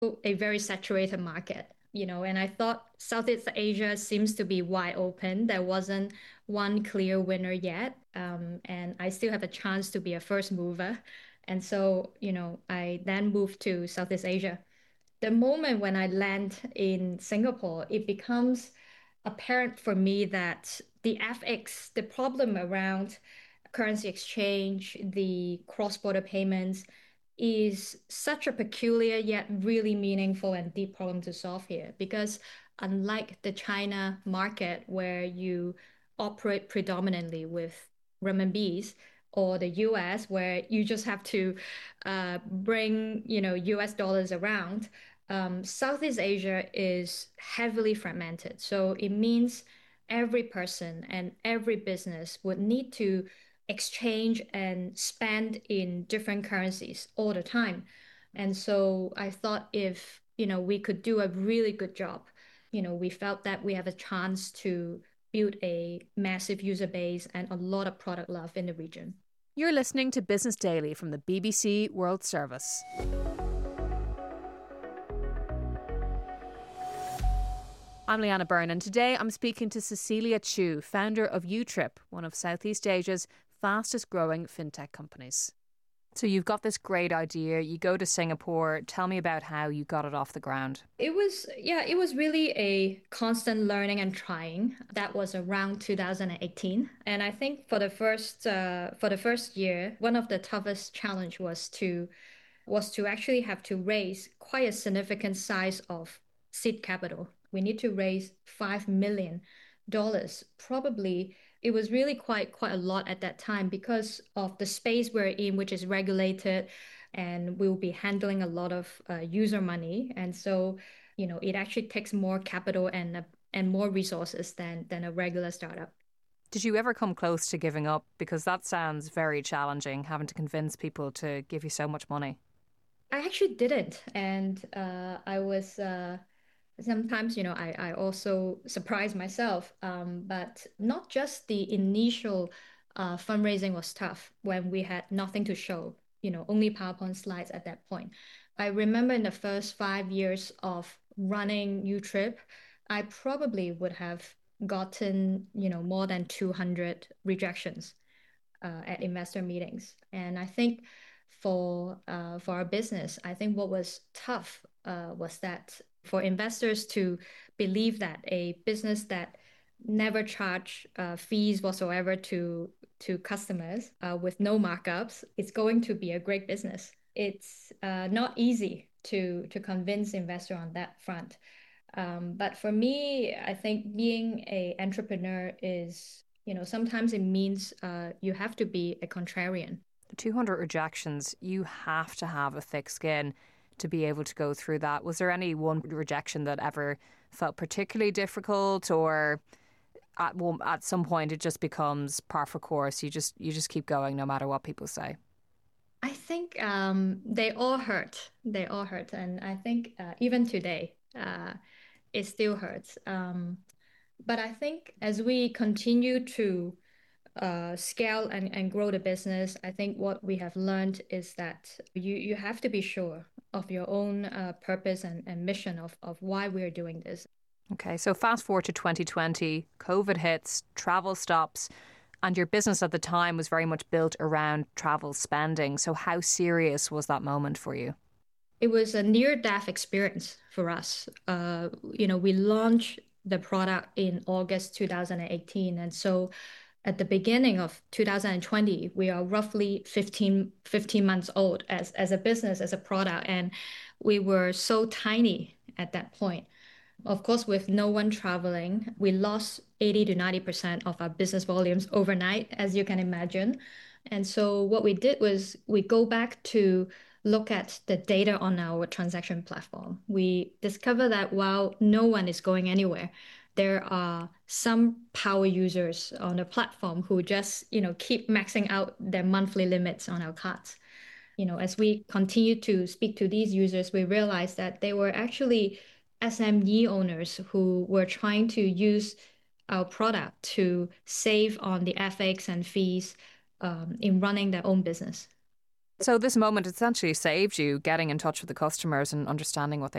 a very saturated market, and I thought Southeast Asia seems to be wide open. There wasn't one clear winner yet. And I still have a chance to be a first mover. And so, I then moved to Southeast Asia. The moment when I land in Singapore, it becomes apparent for me that the FX, the problem around currency exchange, the cross-border payments, is such a peculiar yet really meaningful and deep problem to solve here. Because unlike the China market, where you operate predominantly with renminbis, or the US, where you just have to bring, US dollars around, Southeast Asia is heavily fragmented. So it means every person and every business would need to exchange and spend in different currencies all the time. And so I thought if, we could do a really good job, we felt that we have a chance to build a massive user base and a lot of product love in the region. You're listening to Business Daily from the BBC World Service. I'm Leanna Byrne, and today I'm speaking to Cecilia Chu, founder of Utrip, one of Southeast Asia's fastest growing fintech companies. So you've got this great idea, you go to Singapore. Tell me about how you got it off the ground. It was really a constant learning and trying. That was around 2018. And I think for the first year, one of the toughest challenge was to actually have to raise quite a significant size of seed capital. We need to raise $5 million. Probably it was really quite a lot at that time because of the space we're in, which is regulated, and we'll be handling a lot of user money. And so, it actually takes more capital and more resources than a regular startup. Did you ever come close to giving up? Because that sounds very challenging, having to convince people to give you so much money. I actually didn't. And I was sometimes, I also surprise myself. But not just the initial fundraising was tough when we had nothing to show, only PowerPoint slides at that point. I remember in the first 5 years of running Utrip, I probably would have gotten, more than 200 rejections at investor meetings. And I think for our business, I think what was tough was that for investors to believe that a business that never charge fees whatsoever to customers with no markups is going to be a great business. It's not easy to convince investor on that front. But for me, I think being a entrepreneur is, sometimes it means you have to be a contrarian. The 200 rejections, you have to have a thick skin to be able to go through that. Was there any one rejection that ever felt particularly difficult, or at some point it just becomes par for course? You just keep going no matter what people say. I think they all hurt. They all hurt. And I think even today, it still hurts. But I think as we continue to scale and grow the business, I think what we have learned is that you have to be sure of your own purpose and mission of why we're doing this. Okay, so fast forward to 2020, COVID hits, travel stops, and your business at the time was very much built around travel spending. So how serious was that moment for you? It was a near-death experience for us. We launched the product in August 2018. And so at the beginning of 2020, we are roughly fifteen months old as a business, as a product. And we were so tiny at that point. Of course, with no one traveling, we lost 80 to 90% of our business volumes overnight, as you can imagine. And so what we did was we go back to look at the data on our transaction platform. We discover that while no one is going anywhere, there are some power users on the platform who just, keep maxing out their monthly limits on our cards. As we continue to speak to these users, we realized that they were actually SME owners who were trying to use our product to save on the FX and fees in running their own business. So this moment essentially saved you getting in touch with the customers and understanding what they